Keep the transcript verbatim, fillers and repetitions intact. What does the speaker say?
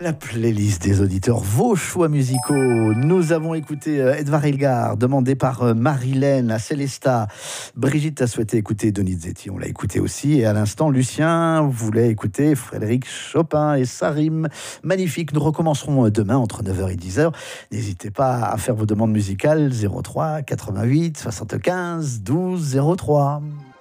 La playlist des auditeurs, vos choix musicaux. Nous avons écouté Edvard Elgar, demandé par Marilène à Célesta. Brigitte a souhaité écouter Donizetti, on l'a écouté aussi. Et à l'instant, Lucien voulait écouter Frédéric Chopin et sa rime magnifique. Nous recommencerons demain entre neuf heures et dix heures. N'hésitez pas à faire vos demandes musicales. zéro trois quatre-vingt-huit soixante-quinze douze zéro trois.